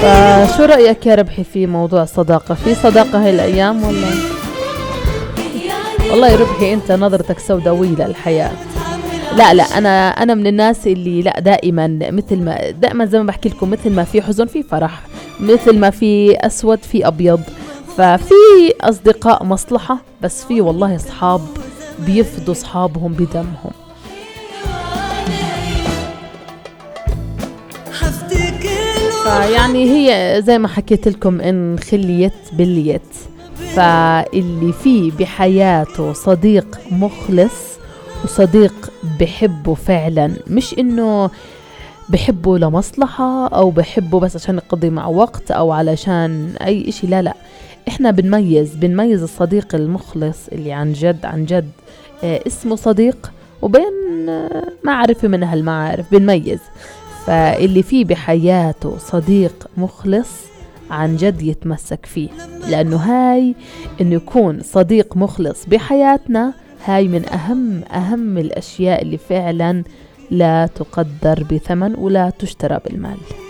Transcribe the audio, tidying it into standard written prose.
فشو رأيك يا ربحي في موضوع الصداقة؟ في صداقة هاي الأيام ولا؟ والله يا ربحي أنت نظرتك سوداوية للحياة. لا أنا من الناس اللي لا دائما مثل ما دائما زي ما بحكي لكم، مثل ما في حزن في فرح، مثل ما في أسود في أبيض. ففي أصدقاء مصلحة، بس في والله أصحاب بيفدوا أصحابهم بدمهم. فيعني هي زي ما حكيت لكم إن خليت باليت، فاللي فيه بحياته صديق مخلص وصديق بحبه فعلا، مش إنه بحبه لمصلحة أو بحبه بس عشان يقضي معه وقت أو علشان أي إشي. لا إحنا بنميز الصديق المخلص اللي عن جد اسمه صديق، وبين معرفة من هالمعارف بنميز. فاللي فيه بحياته صديق مخلص عن جد يتمسك فيه، لأنه هاي إنه يكون صديق مخلص بحياتنا هاي من أهم الأشياء اللي فعلا لا تقدر بثمن ولا تشترى بالمال.